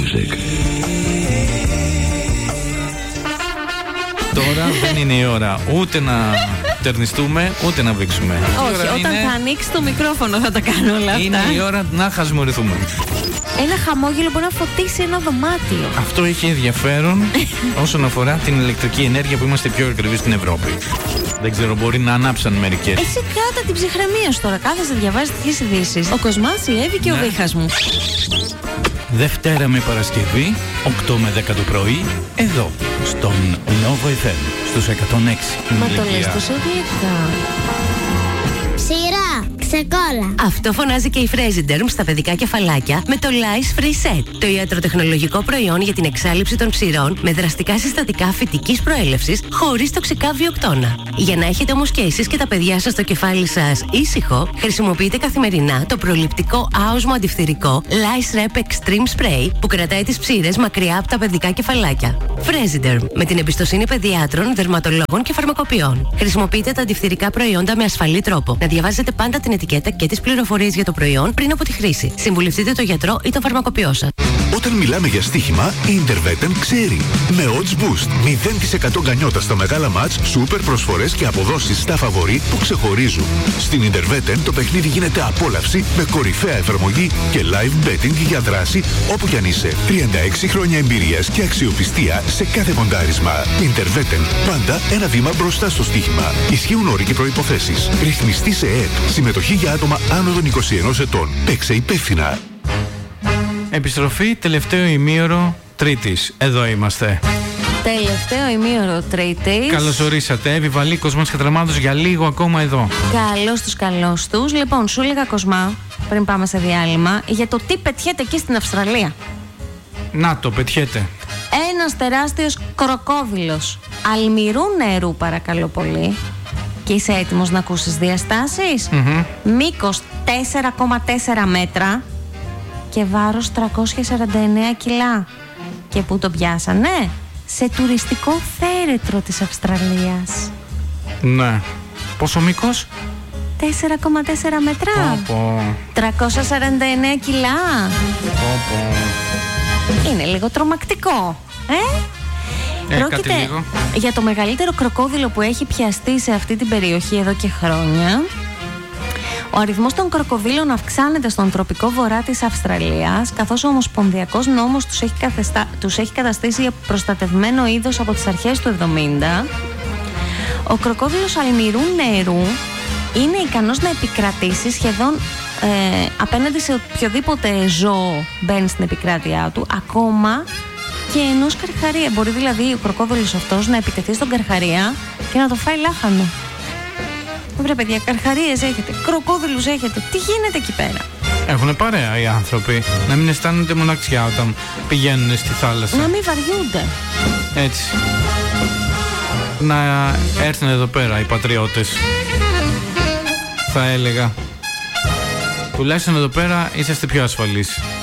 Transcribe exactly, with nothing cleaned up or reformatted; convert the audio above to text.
music. Τώρα δεν είναι η ώρα ούτε να τερνιστούμε ούτε να βήξουμε. Όχι, όταν είναι... θα ανοίξει το μικρόφωνο θα τα κάνω όλα αυτά. Είναι η ώρα να χασμουρηθούμε. Ένα χαμόγελο μπορεί να φωτίσει ένα δωμάτιο. Αυτό έχει ενδιαφέρον όσον αφορά την ηλεκτρική ενέργεια που είμαστε πιο ακριβείς στην Ευρώπη. Δεν ξέρω, μπορεί να ανάψαν μερικές. Εσύ κράτα την ψυχραιμία σου τώρα. Κάθεσαι, διαβάζει τέτοιες ειδήσεις. Ο Κοσμάς, η Εύη και ναι. ο Βίχας μου. Δευτέρα με Παρασκευή, οκτώ με δέκα το πρωί, εδώ, στον Nova εφ εμ, στους εκατόν έξι. Μα το λες τόσο γλυκά. Σειρά, ξεκόλα. Αυτό φωνάζει και η Fresiderm στα παιδικά κεφαλάκια με το Lice Free Set, το ιατροτεχνολογικό προϊόν για την εξάλειψη των ψηρών με δραστικά συστατικά φυτικής προέλευσης χωρίς τοξικά βιοκτώνα. Για να έχετε όμως και εσείς και τα παιδιά σας το κεφάλι σας ήσυχο, χρησιμοποιείτε καθημερινά το προληπτικό άοσμο αντιφθυρικό Lice Rep Extreme Spray που κρατάει τις ψήρες μακριά από τα παιδικά κεφαλάκια. Fresiderm, με την εμπιστοσύνη παιδιάτρων, δερματολόγων και φαρμακοποιών. Χρησιμοποιείτε τα αντιφθυρικά προϊόντα με ασφαλή τρόπο. Να διαβάζετε πάντα την ετικέτα και τις πληροφορίες για το προϊόν πριν από τη χρήση. Συμβουλευτείτε τον γιατρό ή τον φαρμακοποιό σας. Όταν μιλάμε για στοίχημα, η Intervetten ξέρει. Με Odds Boost, μηδέν τοις εκατό γκανιότα στα μεγάλα μάτς, σούπερ προσφορές και αποδόσεις στα φαβορί που ξεχωρίζουν. Στην Intervetten το παιχνίδι γίνεται απόλαυση με κορυφαία εφαρμογή και live betting για δράση όπου κι αν είσαι. τριάντα έξι χρόνια εμπειρίας και αξιοπιστία σε κάθε ποντάρισμα. Intervetten, πάντα ένα βήμα μπροστά στο στοίχημα. Ισχύουν όροι και προϋποθέσεις. Ρυθμιστή σε ΕΕΠ. Συμμετοχή για άτομα άνω των είκοσι ενός ετών. Παίξε υπεύθυνα. Επιστροφή, τελευταίο ημίωρο Τρίτης. Εδώ είμαστε. Τελευταίο ημίωρο Τρίτης. Καλώς ορίσατε. Εύη Βαλή, Κοσμάς Κατραμάδος για λίγο ακόμα εδώ. Καλώς τους, καλώς τους. Λοιπόν, σου έλεγα Κοσμά, πριν πάμε σε διάλειμμα, για το τι πετιέται εκεί στην Αυστραλία. Να το, πετιέται. Ένας τεράστιος κροκόδιλος αλμυρού νερού, παρακαλώ πολύ. Και είσαι έτοιμος να ακούσεις διαστάσεις? Mm-hmm. Μήκος τέσσερα κόμμα τέσσερα μέτρα και βάρος τριακόσια σαράντα εννέα κιλά. Και πού το πιάσανε? Σε τουριστικό θέρετρο της Αυστραλίας. Ναι. Πόσο μήκος? τέσσερα κόμμα τέσσερα μέτρα. Πω. τριακόσια σαράντα εννέα κιλά. Πω, πω. Είναι λίγο τρομακτικό, ε? Ε, Πρόκειται για το μεγαλύτερο κροκόδιλο που έχει πιαστεί σε αυτή την περιοχή εδώ και χρόνια. Ο αριθμός των κροκοδίλων αυξάνεται στον τροπικό βορρά της Αυστραλίας, καθώς ο Ομοσπονδιακός νόμος τους έχει, καθεστα... τους έχει καταστήσει προστατευμένο είδος από τις αρχές του εβδομήντα. Ο κροκόδιλος αλμυρού νερού είναι ικανός να επικρατήσει σχεδόν ε, απέναντι σε οποιοδήποτε ζώο μπαίνει στην επικράτειά του, ακόμα και ενός καρχαρία. Μπορεί δηλαδή ο κροκόδιλος αυτός να επιτεθεί στον καρχαρία και να το φάει λάχανο. Βρε παιδιά, καρχαρίες έχετε, κροκόδιλους έχετε, τι γίνεται εκεί πέρα? Έχουνε παρέα οι άνθρωποι. Να μην αισθάνονται μοναξιά όταν πηγαίνουν στη θάλασσα. Να μην βαριούνται. Έτσι. Να έρθουν εδώ πέρα οι πατριώτες, θα έλεγα. Τουλάχιστον εδώ πέρα είσαστε πιο ασφαλείς.